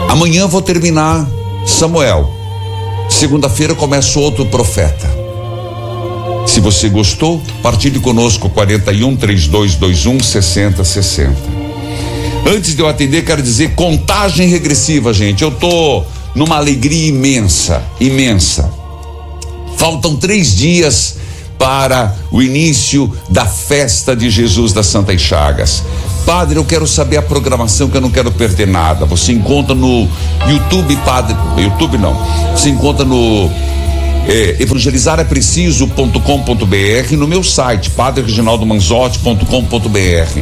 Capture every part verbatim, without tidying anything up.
Amanhã vou terminar Samuel. Segunda-feira começa outro profeta. Se você gostou, partilhe conosco quarenta e um, trinta e dois vinte e um, sessenta, sessenta. Antes de eu atender, quero dizer contagem regressiva, gente. Eu tô numa alegria imensa, imensa. Faltam três dias para o início da festa de Jesus das Santas Chagas. Padre, eu quero saber a programação, que eu não quero perder nada. Você encontra no YouTube, Padre. YouTube não. Você encontra no é, evangelizar é preciso ponto com ponto br, no meu site, padre reginaldo manzotti ponto com ponto br.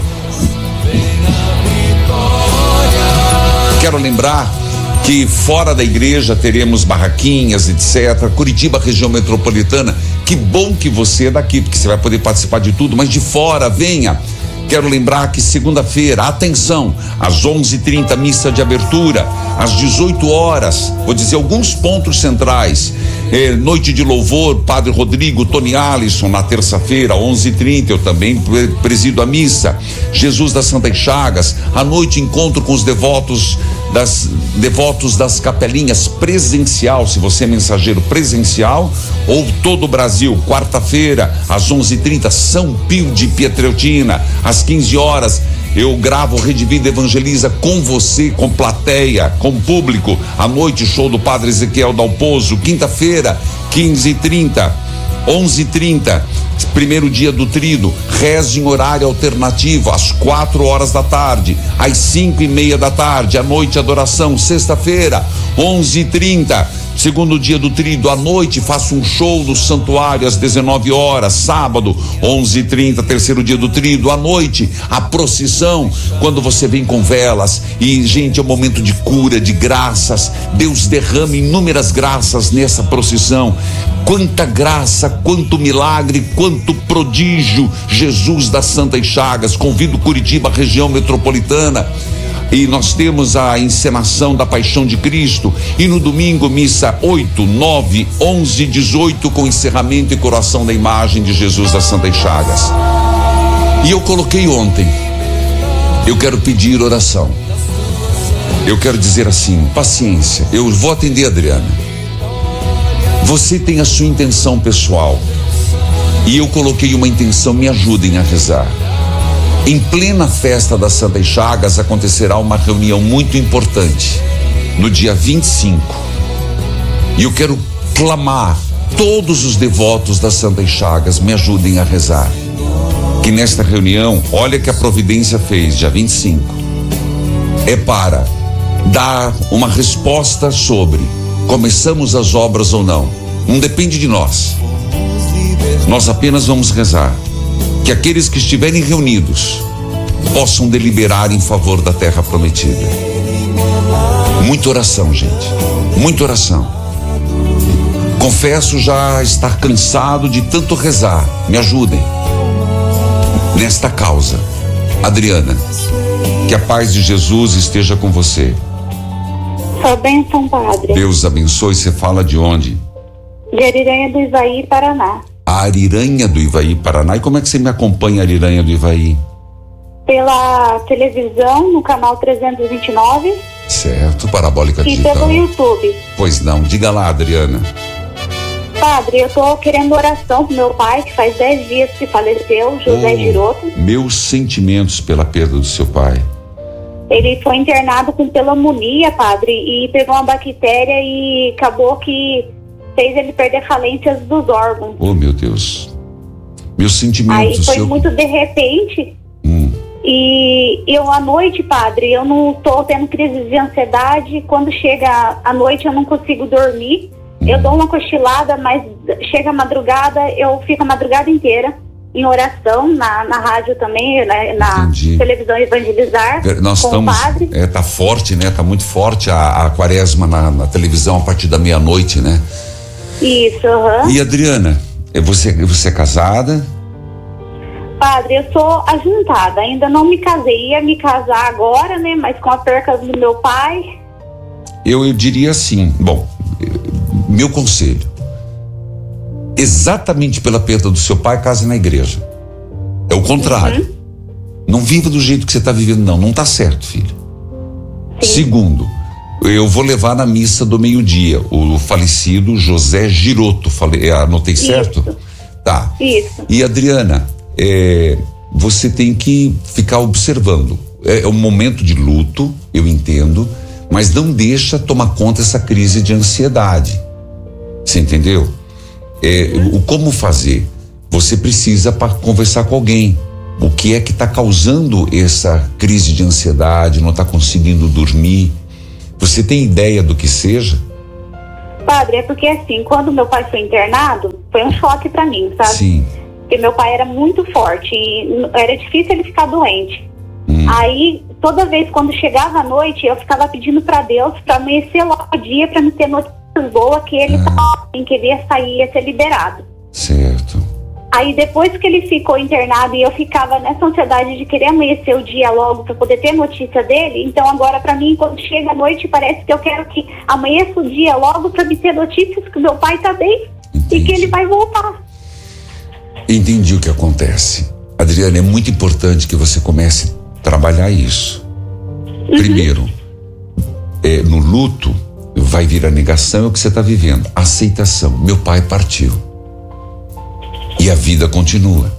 Quero lembrar que fora da igreja teremos barraquinhas, etcétera. Curitiba, região metropolitana. Que bom que você é daqui, porque você vai poder participar de tudo, mas de fora, venha. Quero lembrar que segunda-feira, atenção, às onze e trinta, missa de abertura, às dezoito horas, vou dizer alguns pontos centrais. É, noite de louvor, Padre Rodrigo, Tony Alisson, na terça-feira, onze e trinta, eu também presido a missa. Jesus das Santas Chagas, à noite encontro com os devotos das devotos das capelinhas presencial, se você é mensageiro presencial, ou todo o Brasil. Quarta-feira, às onze e trinta, São Pio de Pietreutina, às quinze horas, eu gravo Rede Vida Evangeliza com você, com plateia, com público. À noite, show do Padre Ezequiel Dalpozo. Quinta-feira, quinze e trinta, onze e trinta, primeiro dia do Tríduo, reze em horário alternativo, às quatro horas da tarde, às cinco e meia da tarde, à noite, adoração. Sexta-feira, onze e trinta, segundo dia do Tríduo, à noite, faço um show no santuário às dezenove horas. Sábado, onze e trinta, terceiro dia do Tríduo, à noite, a procissão, quando você vem com velas. E, gente, é um momento de cura, de graças. Deus derrama inúmeras graças nessa procissão. Quanta graça, quanto milagre, quanto prodígio. Jesus das Santas Chagas. Convido Curitiba, região metropolitana. E nós temos a encenação da Paixão de Cristo. E no domingo, missa oito, nove, onze, dezoito, com encerramento e coroação da imagem de Jesus das Santas Chagas. E eu coloquei ontem, eu quero pedir oração. Eu quero dizer assim, paciência, eu vou atender a Adriana. Você tem a sua intenção pessoal. E eu coloquei uma intenção, me ajudem a rezar. Em plena festa das Santas Chagas acontecerá uma reunião muito importante, no dia vinte e cinco. E eu quero clamar, todos os devotos das Santas Chagas me ajudem a rezar. Que nesta reunião, olha que a providência fez, dia vinte e cinco, é para dar uma resposta sobre começamos as obras ou não. Não depende de nós. Nós apenas vamos rezar. Que aqueles que estiverem reunidos possam deliberar em favor da terra prometida. Muita oração, gente. Muita oração. Confesso já estar cansado de tanto rezar. Me ajudem nesta causa. Adriana, que a paz de Jesus esteja com você. Sua bênção, Padre. Deus abençoe. Você fala de onde? De Ariranha do Ivaí, Paraná. A Ariranha do Ivaí, Paraná. E como é que você me acompanha, Ariranha do Ivaí? Pela televisão, no canal trezentos e vinte e nove. Certo, Parabólica Digital. E pelo YouTube. Pois não, diga lá, Adriana. Padre, eu tô querendo oração pro meu pai, que faz dez dias que faleceu, José oh, Giroto. Meus sentimentos pela perda do seu pai. Ele foi internado com pneumonia, Padre, e pegou uma bactéria e acabou que fez ele perder falências dos órgãos. Oh, meu Deus. Meus sentimentos. Aí foi seu... muito de repente. Hum. E eu à noite, Padre, eu não tô tendo crise de ansiedade. Quando chega a noite eu não consigo dormir. Hum. Eu dou uma cochilada, mas chega a madrugada, eu fico a madrugada inteira em oração, na, na rádio também, né, na Entendi. Televisão Evangelizar. Nós com estamos, o padre. É, tá forte, né? Tá muito forte a, a quaresma na, na televisão a partir da meia-noite, né? Isso, aham. Uhum. E Adriana, você, você é casada? Padre, eu sou ajuntada, ainda não me casei, ia me casar agora, né? Mas com a perca do meu pai. Eu, eu diria assim, bom, meu conselho, exatamente pela perda do seu pai, case na igreja. É o contrário. Uhum. Não viva do jeito que você está vivendo, não. Não está certo, filho. Sim. Segundo, Eu vou levar na missa do meio-dia o falecido José Giroto. Falei, anotei certo? Isso. Tá. Isso. E Adriana, é, você tem que ficar observando. É, é um momento de luto, eu entendo, mas não deixa tomar conta essa crise de ansiedade. Você entendeu? É, o como fazer? Você precisa para conversar com alguém. O que é que está causando essa crise de ansiedade? Não está conseguindo dormir? Você tem ideia do que seja? Padre, é porque assim, quando meu pai foi internado, foi um choque pra mim, sabe? Sim. Porque meu pai era muito forte e era difícil ele ficar doente. Hum. Aí, toda vez quando chegava a noite, eu ficava pedindo pra Deus pra amanhecer logo o dia, pra me ter notícias boas que ele Ah. em que ele ia sair, ia ser liberado. Certo. Aí depois que ele ficou internado e eu ficava nessa ansiedade de querer amanhecer o dia logo para poder ter notícia dele, então agora para mim quando chega a noite parece que eu quero que amanheça o dia logo para me ter notícias que meu pai tá bem. Entendi. E que ele vai voltar. Entendi o que acontece. Adriana, é muito importante que você comece a trabalhar isso. Uhum. Primeiro, é, no luto vai vir a negação, é o que você está vivendo, a aceitação. Meu pai partiu. E a vida continua.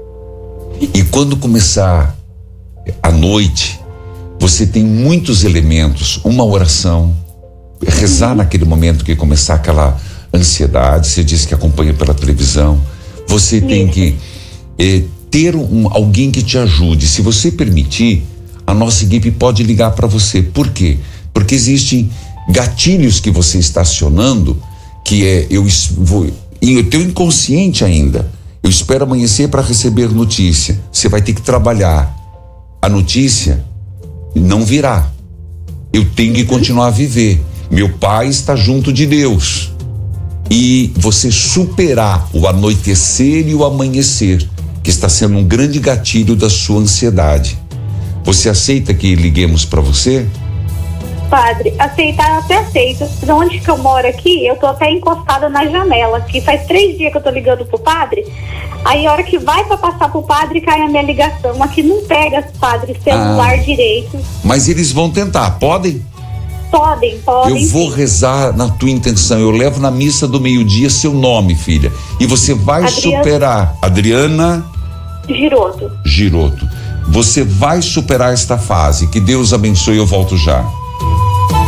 E quando começar a noite, você tem muitos elementos, uma oração, rezar naquele momento que começar aquela ansiedade, você disse que acompanha pela televisão, você tem que eh, ter um, alguém que te ajude. Se você permitir, a nossa equipe pode ligar para você. Por quê? Porque existem gatilhos que você está acionando, que é, eu vou... E o teu inconsciente ainda. Eu espero amanhecer para receber notícia. Você vai ter que trabalhar. A notícia não virá. Eu tenho que continuar a viver. Meu pai está junto de Deus. E você superar o anoitecer e o amanhecer, que está sendo um grande gatilho da sua ansiedade. Você aceita que liguemos para você? Padre, aceitar até aceito. De onde que eu moro aqui, eu tô até encostada na janela, que faz três dias que eu tô ligando pro padre, aí a hora que vai pra passar pro padre, cai a minha ligação. Aqui não pega, padre, celular ah, direito. Mas eles vão tentar, podem? Podem, podem. Eu vou sim. rezar na tua intenção, eu levo na missa do meio-dia seu nome, filha, e você vai Adriana... superar. Adriana Giroto. Giroto. Você vai superar esta fase. Que Deus abençoe, eu volto já.